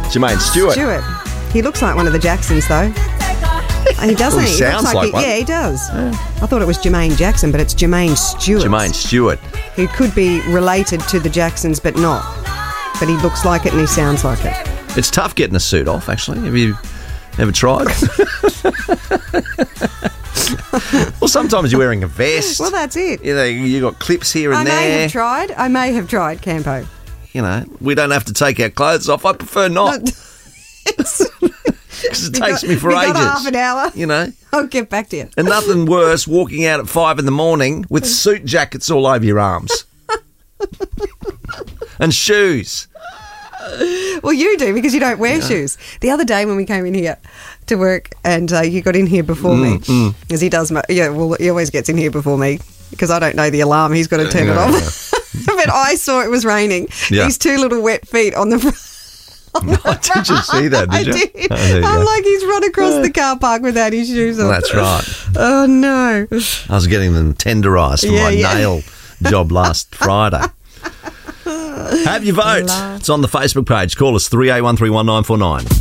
Jermaine Stewart. He looks like one of the Jacksons, though. He doesn't. Well, he sounds looks like one. Yeah, he does. Yeah. I thought it was Jermaine Jackson, but it's Jermaine Stewart. Jermaine Stewart. Who could be related to the Jacksons, but not. But he looks like it and he sounds like it. It's tough getting a suit off, actually. Have you ever tried? Well, sometimes you're wearing a vest. Well, that's it. You know, you got clips here and there. I may have tried, Campo. You know, we don't have to take our clothes off. I prefer not. Because it takes me for ages. Got half an hour. You know. I'll get back to you. And nothing worse walking out at 5 a.m. with suit jackets all over your arms. And shoes. Well, you do because you don't wear shoes. The other day when we came in here to work and you got in here before me, as he does. He always gets in here before me because I don't know the alarm. He's got to turn it off. Yeah. But I saw it was raining. Yeah. These two little wet feet on the front. Did you see that? Did you? I did. I'm like, he's run across the car park without his shoes on. Well, that's right. Oh, no. I was getting them tenderised for my nail job last Friday. Have your vote. It's on the Facebook page. Call us 38131949.